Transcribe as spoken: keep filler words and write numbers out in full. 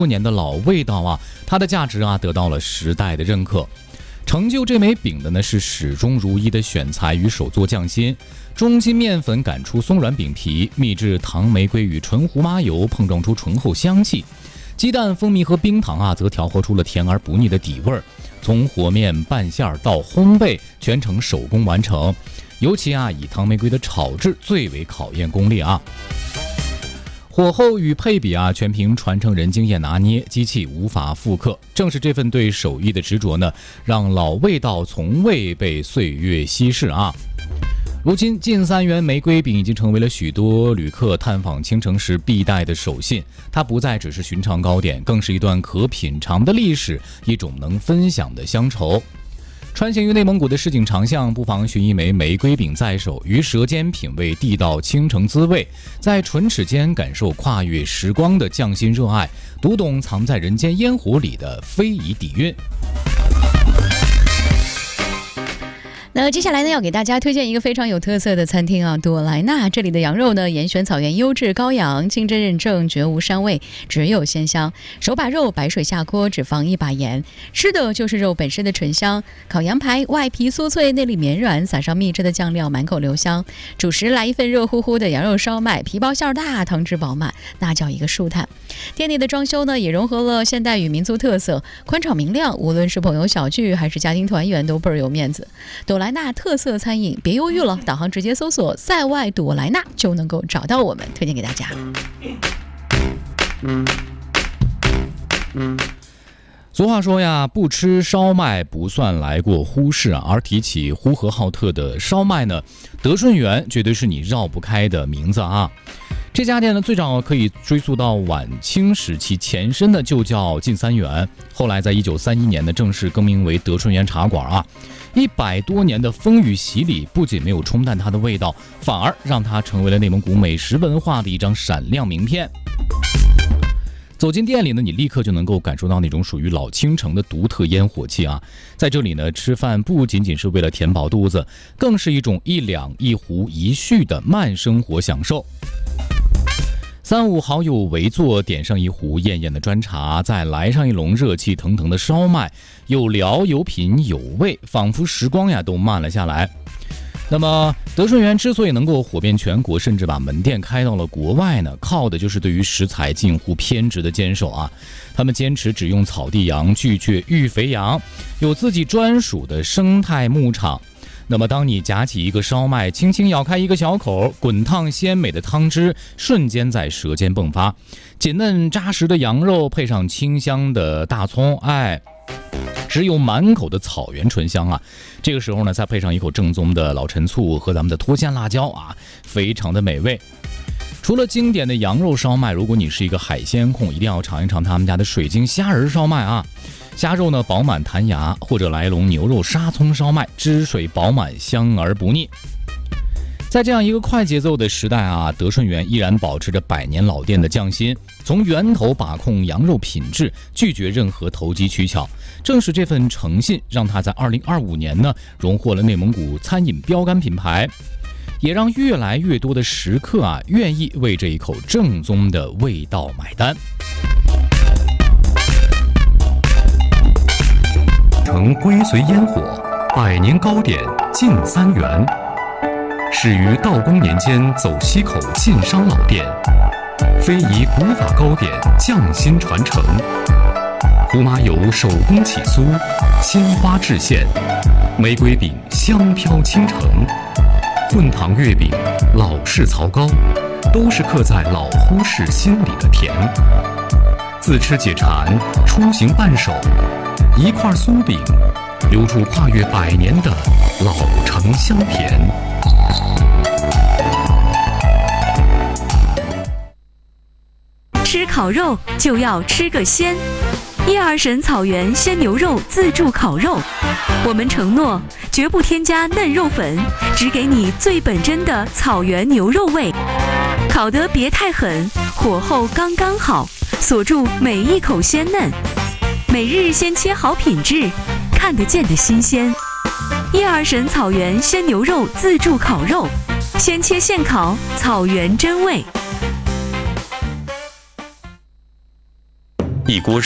多年的老味道啊，它的价值啊得到了时代的认可。成就这枚饼的呢是始终如一的选材与手做匠心，中筋面粉擀出松软饼皮，秘制糖玫瑰与纯胡麻油碰撞出醇厚香气，鸡蛋、蜂蜜和冰糖啊则调和出了甜而不腻的底味儿。从和面、拌馅到烘焙，全程手工完成。尤其啊，以糖玫瑰的炒制最为考验功力啊。火候与配比啊，全凭传承人经验拿捏，机器无法复刻。正是这份对手艺的执着呢，让老味道从未被岁月稀释啊。如今近三元玫瑰饼已经成为了许多旅客探访青城时必带的手信，它不再只是寻常糕点，更是一段可品尝的历史，一种能分享的乡愁。穿行于内蒙古的市井长巷，不妨寻一枚玫瑰饼在手，于舌尖品味地道青城滋味，在唇齿间感受跨越时光的匠心热爱，读懂藏在人间烟火里的非遗底蕴。 那接下来呢，要给大家推荐一个非常有特色的餐厅啊，朵莱纳。这里的羊肉呢，严选草原优质羔羊，清真认证，绝无膻味，只有鲜香。手把肉，白水下锅，只放一把盐，吃的就是肉本身的醇香。烤羊排，外皮酥脆，内里绵软，撒上秘制的酱料，满口留香。主食来一份热乎乎的羊肉烧麦，皮包馅大，汤汁饱满，那叫一个舒坦。店内的装修呢，也融合了现代与民族特色，宽敞明亮，无论是朋友小聚还是家庭团圆，都倍儿有面子。朵莱纳特色餐饮，别犹豫了，导航直接搜索塞外朵莱纳就能够找到我们，推荐给大家。 俗话说呀，不吃烧麦不算来过呼市啊。而提起呼和浩特的烧麦呢，德顺园绝对是你绕不开的名字啊。这家店呢，最早可以追溯到晚清时期，前身呢就叫晋三园，后来在一九三一年呢正式更名为德顺园茶馆啊。一百多年的风雨洗礼，不仅没有冲淡它的味道，反而让它成为了内蒙古美食文化的一张闪亮名片。走进店里呢，你立刻就能够感受到那种属于老青城的独特烟火气啊！在这里呢，吃饭不仅仅是为了填饱肚子，更是一种一两一壶一叙的慢生活享受。三五好友围坐，点上一壶艳艳的砖茶，再来上一笼热气腾腾的烧麦，有聊有品有味，仿佛时光呀都慢了下来。那么德顺园之所以能够火遍全国，甚至把门店开到了国外呢，靠的就是对于食材近乎偏执的坚守啊。他们坚持只用草地羊，拒绝育肥羊，有自己专属的生态牧场。那么当你夹起一个烧麦，轻轻咬开一个小口，滚烫鲜美的汤汁瞬间在舌尖迸发，紧嫩扎实的羊肉配上清香的大葱，哎，只有满口的草原醇香啊！这个时候呢，再配上一口正宗的老陈醋和咱们的脱鲜辣椒啊，非常的美味。除了经典的羊肉烧麦，如果你是一个海鲜控，一定要尝一尝他们家的水晶虾仁烧麦啊。虾肉呢饱满弹牙，或者来笼牛肉沙葱烧麦，汁水饱满，香而不腻。在这样一个快节奏的时代啊，德顺园依然保持着百年老店的匠心，从源头把控羊肉品质，拒绝任何投机取巧。正是这份诚信，让他在二零二五年呢荣获了内蒙古餐饮标杆品牌，也让越来越多的食客啊愿意为这一口正宗的味道买单。 承归随烟火，百年糕点晋三元，始于道光年间走西口晋商老店，非遗古法糕点匠心传承，胡麻油手工起酥，鲜花制馅，玫瑰饼香飘倾城，混糖月饼、老式槽糕，都是刻在老呼市心里的甜。自吃解馋，出行伴手，一块酥饼，留住跨越百年的老城香甜。 吃烤肉就要吃个鲜，叶二婶草原鲜牛肉自助烤肉，我们承诺绝不添加嫩肉粉，只给你最本真的草原牛肉味，烤得别太狠，火候刚刚好，锁住每一口鲜嫩，每日先切好品质，看得见的新鲜。叶二婶草原鲜牛肉自助烤肉，先切现烤，草原真味。 一锅